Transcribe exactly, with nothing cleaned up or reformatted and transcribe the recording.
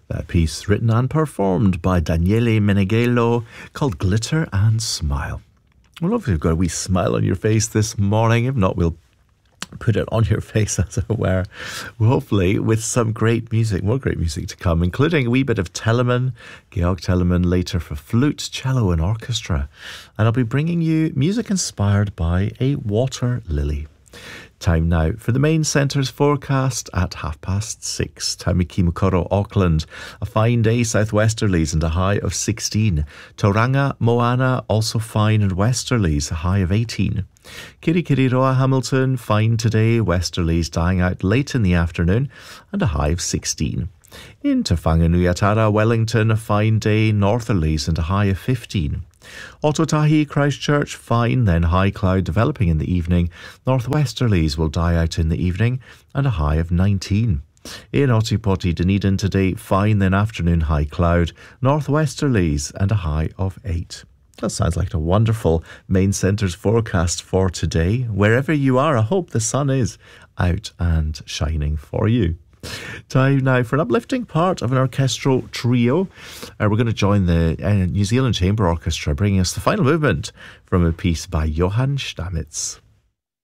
That piece written and performed by Daniele Meneghello called Glitter and Smile. Well, hopefully you've got a wee smile on your face this morning. If not, we'll put it on your face, as it were. Hopefully with some great music, more great music to come, including a wee bit of Telemann, Georg Telemann later for flute, cello and orchestra. And I'll be bringing you music inspired by a water lily. Time now for the main centre's forecast at half past six. Taumiki Mukoro, Auckland, a fine day, southwesterlies and a high of sixteen. Tauranga, Moana, also fine and westerlies, a high of eighteen. Kirikiriroa, Hamilton, fine today, westerlies dying out late in the afternoon and a high of sixteen. In Te Whanganui-a-Tara, Wellington, a fine day, northerlies and a high of fifteen. Otautahi, Christchurch, fine, then high cloud developing in the evening. Northwesterlies will die out in the evening and a high of nineteen. In Otipoti, Dunedin today, fine, then afternoon high cloud. Northwesterlies and a high of eight. That sounds like a wonderful main centre's forecast for today. Wherever you are, I hope the sun is out and shining for you. Time now for an uplifting part of an orchestral trio. Uh, we're going to join the uh, New Zealand Chamber Orchestra, bringing us the final movement from a piece by Johann Stamitz.